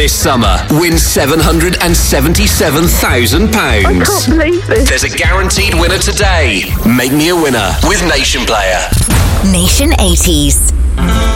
This summer, win £777,000. I can't believe this. There's a guaranteed winner today. Make me a winner with Nation Player. Nation 80s.